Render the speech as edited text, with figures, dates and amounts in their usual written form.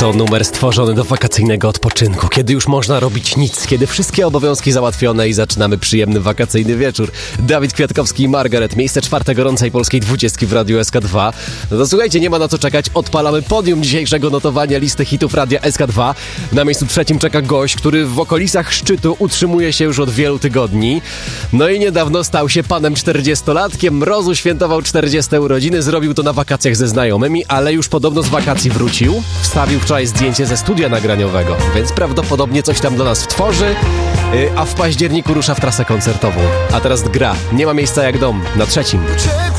To numer stworzony do wakacyjnego odpoczynku, kiedy już można robić nic, kiedy wszystkie obowiązki załatwione i zaczynamy przyjemny wakacyjny wieczór. Dawid Kwiatkowski i Margaret, miejsce 4 gorącej polskiej 20 w Radiu SK2. No to słuchajcie, nie ma na co czekać, odpalamy podium dzisiejszego notowania listy hitów Radia SK2. Na miejscu 3 czeka gość, który w okolicach szczytu utrzymuje się już od wielu tygodni. No i niedawno stał się panem 40-latkiem, mrozu świętował 40 urodziny, zrobił to na wakacjach ze znajomymi, ale już podobno z wakacji wrócił. Wstawił wczoraj zdjęcie ze studia nagraniowego, więc prawdopodobnie coś tam do nas wtworzy, a w październiku rusza w trasę koncertową. A teraz gra Nie ma miejsca jak dom na 3.